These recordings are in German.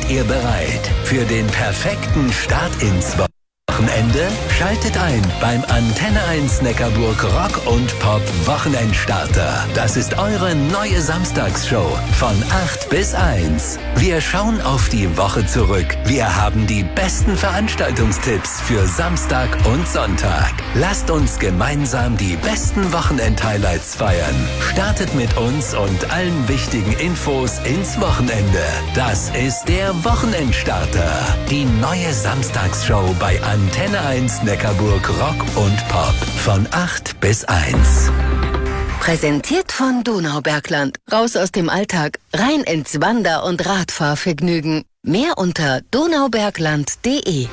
Seid ihr bereit für den perfekten Start ins Wochenende? Schaltet ein beim Antenne 1 Neckarburg Rock und Pop Wochenendstarter. Das ist eure neue Samstagsshow von 8 bis 1. Wir schauen auf die Woche zurück. Wir haben die besten Veranstaltungstipps für Samstag und Sonntag. Lasst uns gemeinsam die besten Wochenend-Highlights feiern. Startet mit uns und allen wichtigen Infos ins Wochenende. Das ist der Wochenendstarter. Die neue Samstagsshow bei Antenne 1 Neckarburg Rock und Pop von 8 bis 1. Präsentiert von Donaubergland. Raus aus dem Alltag, rein ins Wander- und Radfahrvergnügen. Mehr unter donaubergland.de.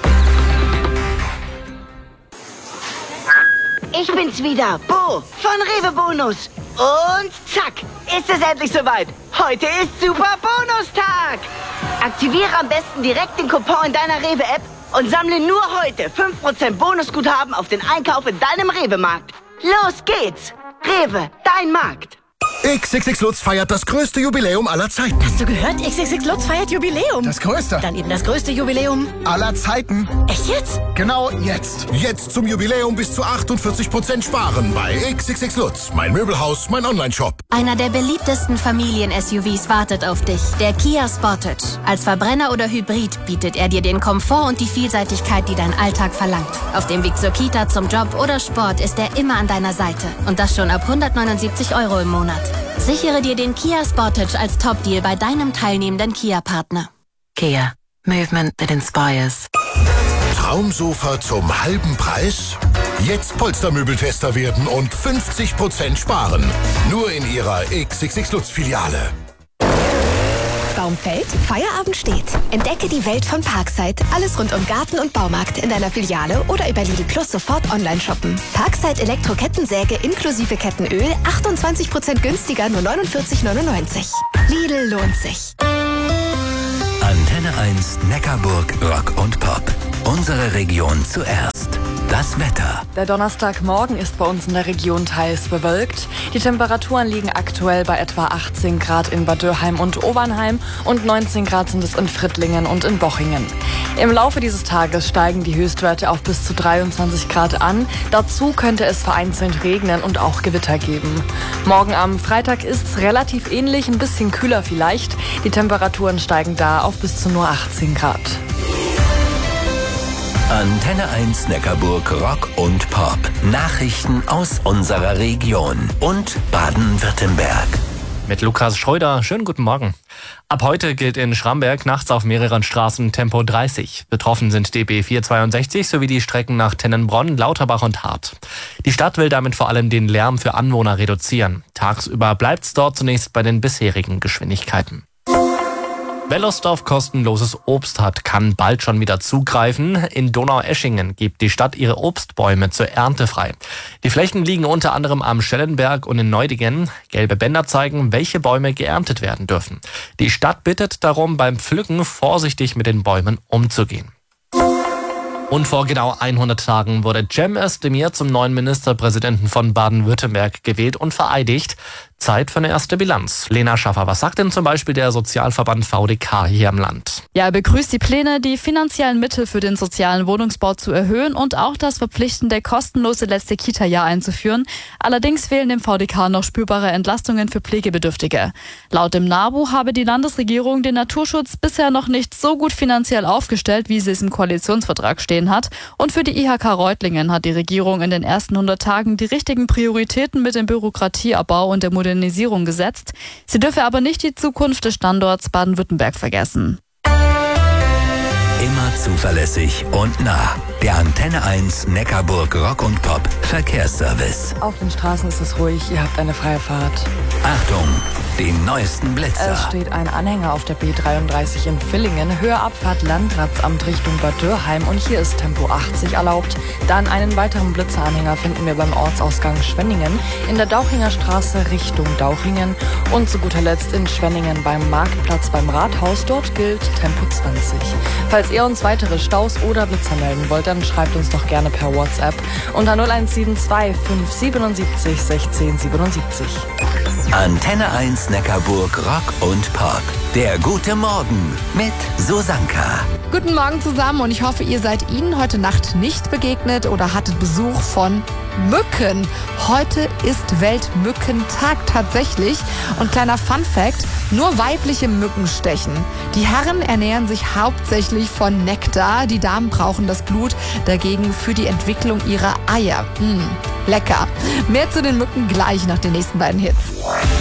Ich bin's wieder, Bo von Rewe Bonus. Und zack, ist es endlich soweit. Heute ist Super Bonustag. Aktiviere am besten direkt den Coupon in deiner Rewe-App und sammle nur heute 5% Bonusguthaben auf den Einkauf in deinem Rewe-Markt. Los geht's! Rewe, dein Markt. XXX Lutz feiert das größte Jubiläum aller Zeiten. Hast du gehört? XXX Lutz feiert Jubiläum. Das größte. Dann eben das größte Jubiläum aller Zeiten. Echt jetzt? Genau jetzt. Jetzt zum Jubiläum bis zu 48% sparen bei XXX Lutz. Mein Möbelhaus, mein Onlineshop. Einer der beliebtesten Familien-SUVs wartet auf dich. Der Kia Sportage. Als Verbrenner oder Hybrid bietet er dir den Komfort und die Vielseitigkeit, die dein Alltag verlangt. Auf dem Weg zur Kita, zum Job oder Sport ist er immer an deiner Seite. Und das schon ab 179 € im Monat. Sichere dir den Kia Sportage als Top-Deal bei deinem teilnehmenden Kia-Partner. Kia. Movement that inspires. Traumsofa zum halben Preis? Jetzt Polstermöbeltester werden und 50% sparen. Nur in ihrer XXX Lutz-Filiale. Baum fällt, Feierabend steht. Entdecke die Welt von Parkside. Alles rund um Garten und Baumarkt in deiner Filiale oder über Lidl Plus sofort online shoppen. Parkside Elektro-Kettensäge inklusive Kettenöl 28% günstiger, nur 49,99. Lidl lohnt sich. Antenne 1 Neckarburg Rock und Pop. Unsere Region zuerst. Das Wetter. Der Donnerstagmorgen ist bei uns in der Region teils bewölkt. Die Temperaturen liegen aktuell bei etwa 18 Grad in Bad Dürheim und Obernheim und 19 Grad sind es in Frittlingen und in Bochingen. Im Laufe dieses Tages steigen die Höchstwerte auf bis zu 23 Grad an. Dazu könnte es vereinzelt regnen und auch Gewitter geben. Morgen am Freitag ist es relativ ähnlich, ein bisschen kühler vielleicht. Die Temperaturen steigen da auf bis zu nur 18 Grad. Antenne 1 Neckarburg Rock und Pop. Nachrichten aus unserer Region und Baden-Württemberg. Mit Lukas Schröder, schönen guten Morgen. Ab heute gilt in Schramberg nachts auf mehreren Straßen Tempo 30. Betroffen sind DB 462 sowie die Strecken nach Tennenbronn, Lauterbach und Hart. Die Stadt will damit vor allem den Lärm für Anwohner reduzieren. Tagsüber bleibt es dort zunächst bei den bisherigen Geschwindigkeiten. Wellosdorf kostenloses Obst hat, kann bald schon wieder zugreifen. In Donaueschingen gibt die Stadt ihre Obstbäume zur Ernte frei. Die Flächen liegen unter anderem am Schellenberg und in Neudingen. Gelbe Bänder zeigen, welche Bäume geerntet werden dürfen. Die Stadt bittet darum, beim Pflücken vorsichtig mit den Bäumen umzugehen. Und vor genau 100 Tagen wurde Cem Özdemir zum neuen Ministerpräsidenten von Baden-Württemberg gewählt und vereidigt. Zeit für eine erste Bilanz. Lena Schaffer, was sagt denn zum Beispiel der Sozialverband VDK hier im Land? Ja, er begrüßt die Pläne, die finanziellen Mittel für den sozialen Wohnungsbau zu erhöhen und auch das verpflichtende kostenlose letzte Kita-Jahr einzuführen. Allerdings fehlen dem VDK noch spürbare Entlastungen für Pflegebedürftige. Laut dem NABU habe die Landesregierung den Naturschutz bisher noch nicht so gut finanziell aufgestellt, wie sie es im Koalitionsvertrag stehen hat. Und für die IHK Reutlingen hat die Regierung in den ersten 100 Tagen die richtigen Prioritäten mit dem Bürokratieabbau und der Modernisierung gesetzt. Sie dürfe aber nicht die Zukunft des Standorts Baden-Württemberg vergessen. Immer zuverlässig und nah. Der Antenne 1 Neckarburg Rock und Pop Verkehrsservice. Auf den Straßen ist es ruhig, ihr habt eine freie Fahrt. Achtung, die neuesten Blitzer. Es steht ein Anhänger auf der B33 in Villingen, Höherabfahrt Landratsamt Richtung Bad Dürheim und hier ist Tempo 80 erlaubt. Dann einen weiteren Blitzeranhänger finden wir beim Ortsausgang Schwenningen, in der Dauchinger Straße Richtung Dauchingen und zu guter Letzt in Schwenningen beim Marktplatz beim Rathaus. Dort gilt Tempo 20. Falls ihr uns weitere Staus oder Blitzer melden wollt, dann schreibt uns doch gerne per WhatsApp unter 0172 577 1677. Antenne 1 Neckarburg Rock und Pop. Der gute Morgen mit Susanka. Guten Morgen zusammen und ich hoffe, ihr seid Ihnen heute Nacht nicht begegnet oder hattet Besuch von Mücken. Heute ist Weltmückentag tatsächlich. Und kleiner Funfact, nur weibliche Mücken stechen. Die Herren ernähren sich hauptsächlich von Nektar. Die Damen brauchen das Blut dagegen für die Entwicklung ihrer Eier. Lecker. Mehr zu den Mücken gleich nach den nächsten beiden Hits.